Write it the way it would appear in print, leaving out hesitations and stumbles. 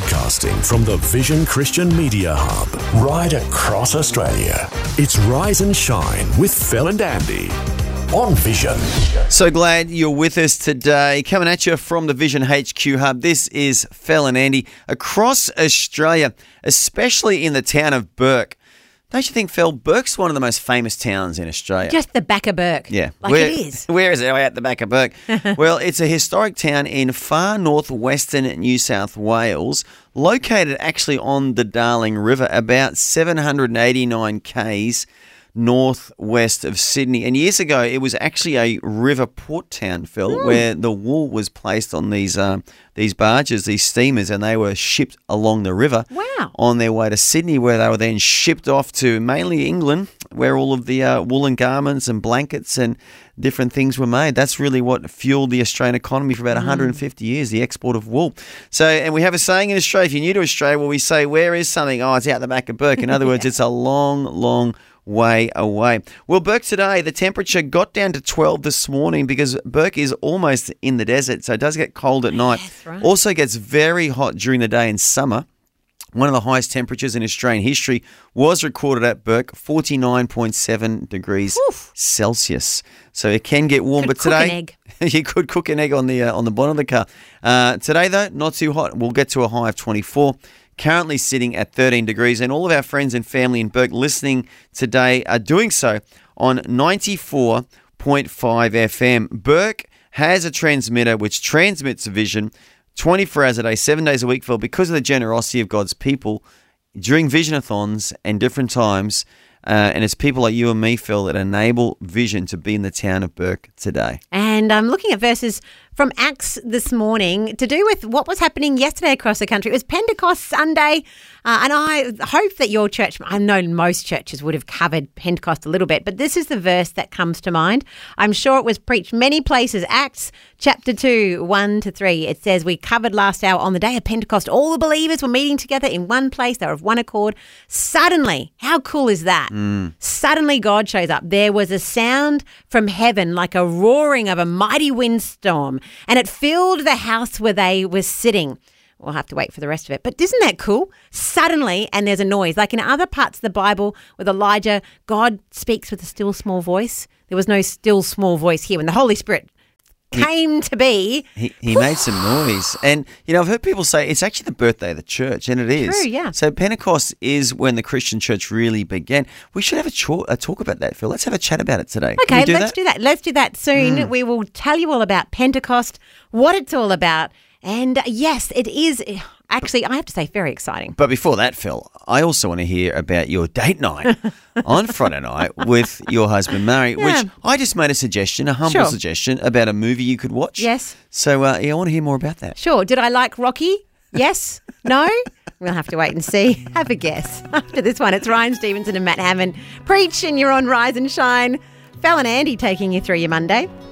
Broadcasting from the Vision Christian Media Hub, right across Australia. It's Rise and Shine with Phil and Andy on Vision. So glad you're with us today. Coming at you from the Vision HQ Hub, this is Phil and Andy across Australia, especially in the town of Bourke. Don't you think, Phil, Bourke's one of the most famous towns in Australia? Just the back of Bourke. Yeah. It is. Where is it? Oh, at the back of Bourke. Well, it's a historic town in far northwestern New South Wales, located actually on the Darling River, about 789 k's northwest of Sydney. And years ago, it was actually a river port town, Phil, where the wool was placed on these barges, these steamers, and they were shipped along the river on their way to Sydney, where they were then shipped off to mainly England, where all of the woolen garments and blankets and different things were made. That's really what fueled the Australian economy for about 150 years, the export of wool. So, and we have a saying in Australia, if you're new to Australia, where we say, where is something? Oh, it's out the back of Bourke. In other words, it's a long, long way away. Well, Bourke today, the temperature got down to 12 this morning because Bourke is almost in the desert, so it does get cold at night. Yes, right. Also gets very hot during the day in summer. One of the highest temperatures in Australian history was recorded at Bourke, 49.7 degrees Celsius. So it can get warm, but today you could cook an egg on the bottom of the car. Today, though, not too hot. We'll get to a high of 24. Currently sitting at 13 degrees, and all of our friends and family in Bourke listening today are doing so on 94.5 FM. Bourke has a transmitter which transmits Vision 24 hours a day, 7 days a week, Phil, because of the generosity of God's people during Visionathons and different times. And it's people like you and me, Phil, that enable Vision to be in the town of Bourke today. And I'm looking at verses from Acts this morning to do with what was happening yesterday across the country. It was Pentecost Sunday, and I hope that your church, I know most churches would have covered Pentecost a little bit, but this is the verse that comes to mind. I'm sure it was preached many places. Acts chapter 2, 1-3. It says, we covered last hour on the day of Pentecost. All the believers were meeting together in one place. They were of one accord. Suddenly, how cool is that? Suddenly God shows up. There was a sound from heaven like a roaring of a mighty windstorm, and it filled the house where they were sitting. We'll have to wait for the rest of it. But isn't that cool? Suddenly, and there's a noise. Like in other parts of the Bible with Elijah, God speaks with a still small voice. There was no still small voice here when the Holy Spirit came to be. He made some noise. And, you know, I've heard people say it's actually the birthday of the church, and it is. True, yeah. So Pentecost is when the Christian church really began. We should have a talk about that, Phil. Let's have a chat about it today. Okay, let's do that. Let's do that soon. We will tell you all about Pentecost, what it's all about. And yes, it is actually, I have to say, very exciting. But before that, Phil, I also want to hear about your date night on Friday night with your husband, Murray, which I just made a suggestion, a humble suggestion about a movie you could watch. Yes. So, I want to hear more about that. Sure. Did I like Rocky? Yes? No? We'll have to wait and see. Have a guess. After this one, it's Ryan Stevenson and Matt Hammond. Preach and you're on Rise and Shine. Phil and Andy taking you through your Monday.